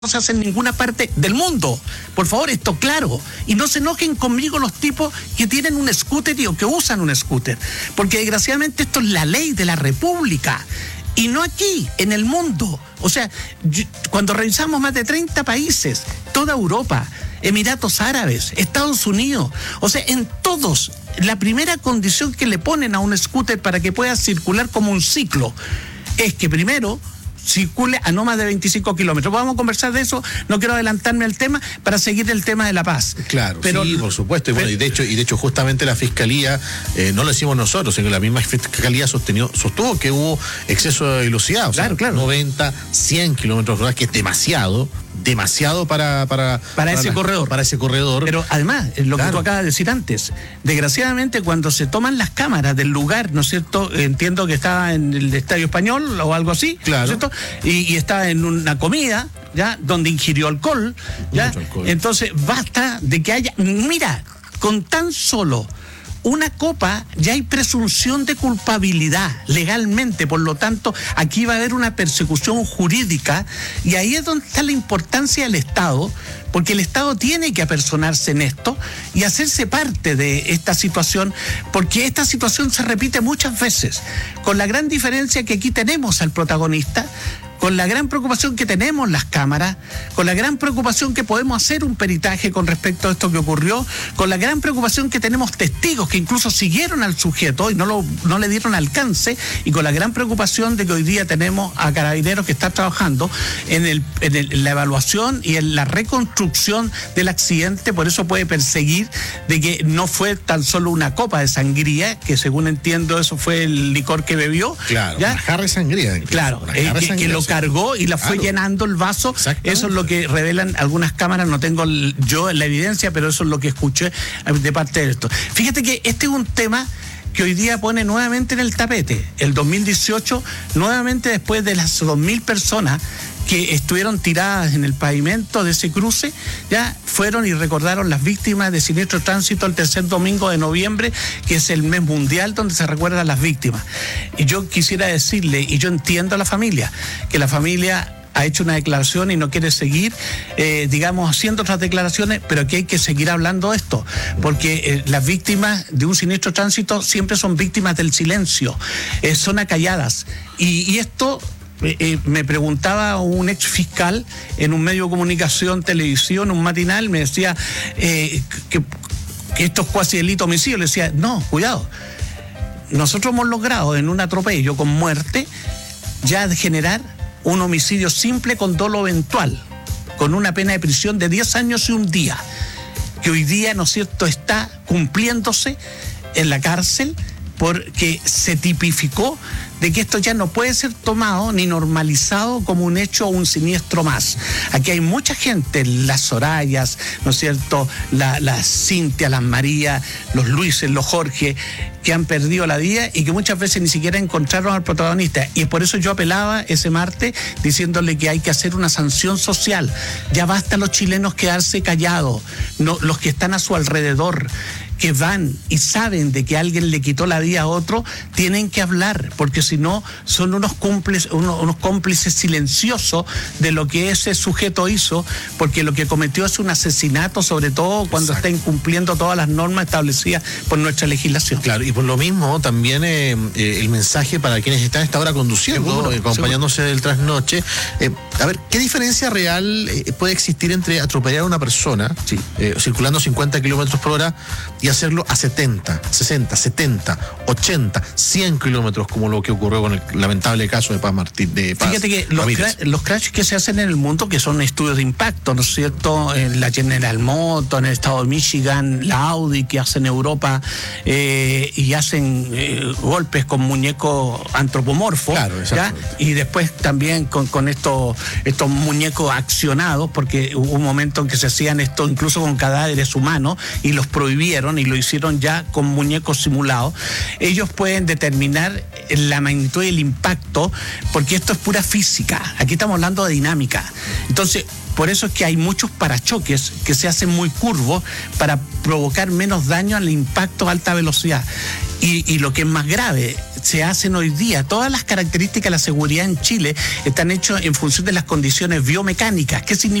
no se hace en ninguna parte del mundo. Por favor, esto claro. Y no se enojen conmigo los tipos que tienen un scooter o que usan un scooter. Porque desgraciadamente esto es la ley de la República. Y no aquí, en el mundo. O sea, cuando revisamos más de 30 países, toda Europa, Emiratos Árabes, Estados Unidos, o sea, en todos, la primera condición que le ponen a un scooter para que pueda circular como un ciclo es que primero circule a no más de 25 kilómetros. Vamos a conversar de eso, no quiero adelantarme al tema para seguir el tema de la paz. Claro, pero, sí, por supuesto. Y bueno, y de hecho justamente la Fiscalía, no lo decimos nosotros, sino que la misma Fiscalía sostuvo que hubo exceso de velocidad. O sea, claro. 90, 100 kilómetros por hora, que es demasiado para ese corredor. Para ese corredor. Pero además, lo que tú acabas de decir antes, desgraciadamente cuando se toman las cámaras del lugar, ¿no es cierto? Entiendo que estaba en el Estadio Español o algo así, claro. ¿no es cierto? Y estaba en una comida, ¿ya? Donde ingirió alcohol, ¿ya? Mucho alcohol. Entonces, basta de que haya... Mira, con tan solo una copa ya hay presunción de culpabilidad legalmente, por lo tanto aquí va a haber una persecución jurídica y ahí es donde está la importancia del Estado, porque el Estado tiene que apersonarse en esto y hacerse parte de esta situación, porque esta situación se repite muchas veces, con la gran diferencia que aquí tenemos al protagonista, con la gran preocupación que tenemos las cámaras, con la gran preocupación que podemos hacer un peritaje con respecto a esto que ocurrió, con la gran preocupación que tenemos testigos que incluso siguieron al sujeto y no le dieron alcance, y con la gran preocupación de que hoy día tenemos a Carabineros que está trabajando en la evaluación y en la reconstrucción del accidente. Por eso puede perseguir de que no fue tan solo una copa de sangría, que según entiendo eso fue el licor que bebió. Claro, ¿ya? Una jarra de sangría. Incluso, claro, que lo cargó y la fue llenando el vaso. Eso es lo que revelan algunas cámaras, no tengo yo la evidencia, pero eso es lo que escuché de parte de esto. Fíjate que este es un tema que hoy día pone nuevamente en el tapete. El 2018, nuevamente después de las 2.000 personas que estuvieron tiradas en el pavimento de ese cruce, ya fueron y recordaron las víctimas de siniestro tránsito el tercer domingo de noviembre, que es el mes mundial donde se recuerdan las víctimas. Y yo quisiera decirle, y yo entiendo a la familia, que la familia ha hecho una declaración y no quiere seguir, haciendo otras declaraciones, pero que hay que seguir hablando de esto, porque las víctimas de un siniestro tránsito siempre son víctimas del silencio, son acalladas. Y esto... me preguntaba un ex fiscal en un medio de comunicación, televisión, un matinal, me decía que esto es cuasi delito homicidio. Le decía, no, cuidado. Nosotros hemos logrado en un atropello con muerte ya generar un homicidio simple con dolo eventual, con una pena de prisión de 10 años y un día, que hoy día, ¿no es cierto?, está cumpliéndose en la cárcel porque se tipificó de que esto ya no puede ser tomado ni normalizado como un hecho o un siniestro más. Aquí hay mucha gente, las Sorayas, ¿no es cierto?, las Cintia, las María, los Luises, los Jorge, que han perdido la vida y que muchas veces ni siquiera encontraron al protagonista. Y por eso yo apelaba ese martes diciéndole que hay que hacer una sanción social. Ya basta los chilenos quedarse callados, no, los que están a su alrededor, que van y saben de que alguien le quitó la vida a otro, tienen que hablar, porque si no son unos cómplices silenciosos de lo que ese sujeto hizo, porque lo que cometió es un asesinato, sobre todo cuando está incumpliendo todas las normas establecidas por nuestra legislación. Claro, y por lo mismo también el mensaje para quienes están a esta hora conduciendo, acompañándose del trasnoche. A ver, ¿qué diferencia real puede existir entre atropellar a una persona circulando 50 kilómetros por hora y hacerlo a 70, 60, 70, 80, 100 kilómetros, como lo que ocurrió con el lamentable caso de Paz Martín? Fíjate que los crashes que se hacen en el mundo, que son estudios de impacto, ¿no es cierto? En la General Motors, en el estado de Michigan, la Audi, que hace en Europa, y hacen golpes con muñecos antropomorfos, claro, ¿ya? Y después también con estos muñecos accionados, porque hubo un momento en que se hacían esto incluso con cadáveres humanos y los prohibieron y lo hicieron ya con muñecos simulados. Ellos pueden determinar la magnitud del impacto, porque esto es pura física. Aquí estamos hablando de dinámica. Entonces, Por eso es que hay muchos parachoques que se hacen muy curvos para provocar menos daño al impacto a alta velocidad. Y lo que es más grave, se hacen hoy día, todas las características de la seguridad en Chile están hechas en función de las condiciones biomecánicas. ¿Qué significa?